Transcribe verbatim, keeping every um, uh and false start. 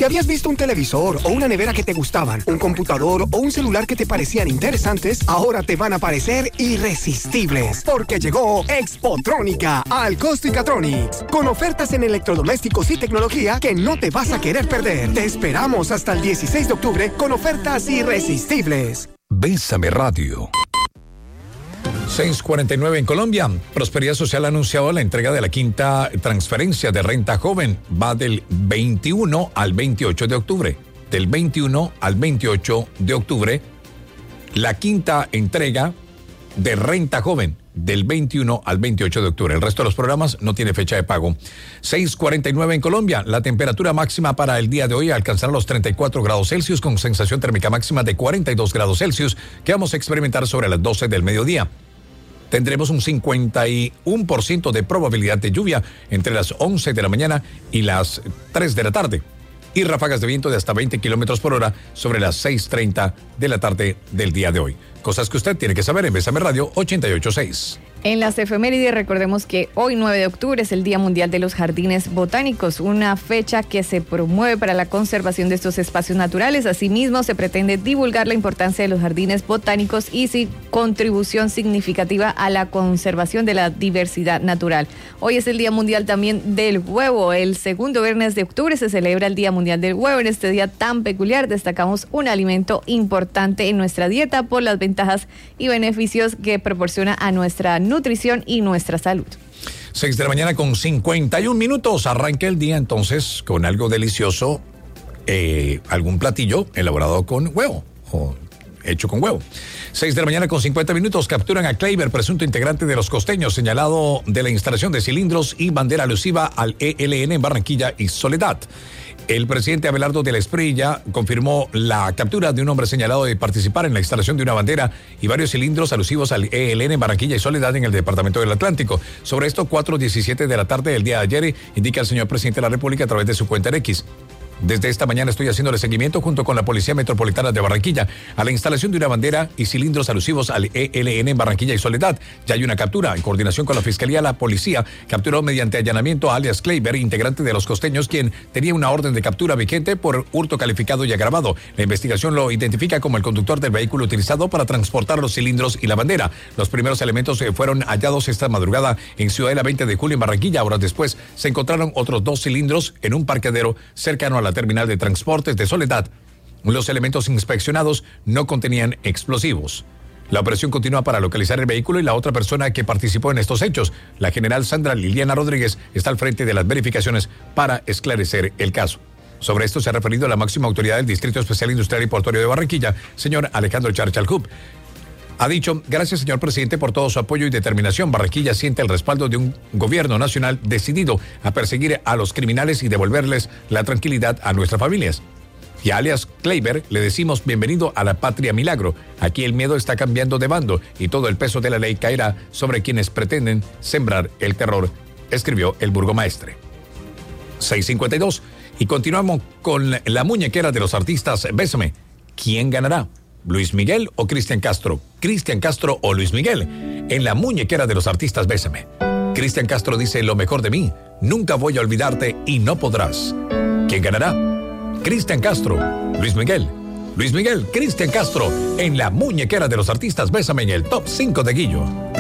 Si habías visto un televisor o una nevera que te gustaban, un computador o un celular que te parecían interesantes, ahora te van a parecer irresistibles, porque llegó Expotrónica al Costicatronics, con ofertas en electrodomésticos y tecnología que no te vas a querer perder. Te esperamos hasta el dieciséis de octubre con ofertas irresistibles. Bésame Radio. seis cuarenta y nueve en Colombia. Prosperidad Social ha anunciado la entrega de la quinta transferencia de renta joven. Va del veintiuno al veintiocho de octubre. Del veintiuno al veintiocho de octubre, la quinta entrega de renta joven. Del veintiuno al veintiocho de octubre. El resto de los programas no tiene fecha de pago. seis cuarenta y nueve en Colombia. La temperatura máxima para el día de hoy alcanzará los treinta y cuatro grados Celsius con sensación térmica máxima de cuarenta y dos grados Celsius que vamos a experimentar sobre las doce del mediodía. Tendremos un cincuenta y uno por ciento de probabilidad de lluvia entre las once de la mañana y las tres de la tarde. Y ráfagas de viento de hasta veinte kilómetros por hora sobre las seis treinta de la tarde del día de hoy. Cosas que usted tiene que saber en Bésame Radio ochenta y ocho punto seis. En las efemérides, recordemos que hoy, nueve de octubre, es el Día Mundial de los Jardines Botánicos, una fecha que se promueve para la conservación de estos espacios naturales. Asimismo, se pretende divulgar la importancia de los jardines botánicos y su contribución significativa a la conservación de la diversidad natural. Hoy es el Día Mundial también del Huevo. El segundo viernes de octubre se celebra el Día Mundial del Huevo. En este día tan peculiar destacamos un alimento importante en nuestra dieta por las ventajas y beneficios que proporciona a nuestra nutrición y nuestra salud. seis de la mañana con cincuenta y un minutos. Arranca el día entonces con algo delicioso, eh, algún platillo elaborado con huevo o hecho con huevo. seis de la mañana con cincuenta minutos. Capturan a Kleiber, presunto integrante de los Costeños, señalado de la instalación de cilindros y bandera alusiva al E L N en Barranquilla y Soledad. El presidente Abelardo de la Espriella confirmó la captura de un hombre señalado de participar en la instalación de una bandera y varios cilindros alusivos al E L N en Barranquilla y Soledad en el departamento del Atlántico. Sobre esto, cuatro diecisiete de la tarde del día de ayer, indica el señor presidente de la República a través de su cuenta en X. Desde esta mañana estoy haciéndole seguimiento junto con la Policía Metropolitana de Barranquilla a la instalación de una bandera y cilindros alusivos al E L N en Barranquilla y Soledad. Ya hay una captura. En coordinación con la Fiscalía, la policía capturó mediante allanamiento a alias Kleiber, integrante de los Costeños, quien tenía una orden de captura vigente por hurto calificado y agravado. La investigación lo identifica como el conductor del vehículo utilizado para transportar los cilindros y la bandera. Los primeros elementos fueron hallados esta madrugada en Ciudadela veinte de julio en Barranquilla. Horas después se encontraron otros dos cilindros en un parqueadero cercano a la terminal de transportes de Soledad. Los elementos inspeccionados no contenían explosivos. La operación continúa para localizar el vehículo y la otra persona que participó en estos hechos. La general Sandra Liliana Rodríguez está al frente de las verificaciones para esclarecer el caso. Sobre esto se ha referido la máxima autoridad del Distrito Especial Industrial y Portuario de Barranquilla, señor Alejandro Charchalcup. Ha dicho, gracias señor presidente por todo su apoyo y determinación. Barranquilla siente el respaldo de un gobierno nacional decidido a perseguir a los criminales y devolverles la tranquilidad a nuestras familias. Y a alias Kleiber le decimos bienvenido a la patria milagro. Aquí el miedo está cambiando de bando y todo el peso de la ley caerá sobre quienes pretenden sembrar el terror, escribió el burgomaestre. seis cincuenta y dos. Y continuamos con la muñequera de los artistas Bésame. ¿Quién ganará? ¿Luis Miguel o Cristian Castro? Cristian Castro o Luis Miguel. En la muñequera de los artistas Bésame. Cristian Castro dice lo mejor de mí. Nunca voy a olvidarte y no podrás. ¿Quién ganará? Cristian Castro, Luis Miguel. Luis Miguel, Cristian Castro. En la muñequera de los artistas Bésame en el top cinco de Guillo.